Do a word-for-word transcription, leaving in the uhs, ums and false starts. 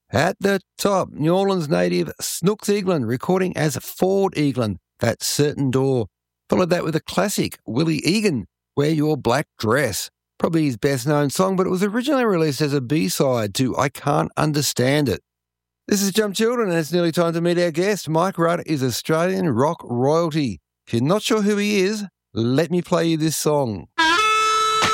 At the top, New Orleans native Snooks Eaglin recording as Ford Eaglin, That Certain Door. Followed that with a classic, Willie Egan, Wear Your Black Dress. Probably his best known song, but it was originally released as a B-side to I Can't Understand It. This is Jump Children, and it's nearly time to meet our guest. Mike Rudd is Australian rock royalty. If you're not sure who he is, let me play you this song.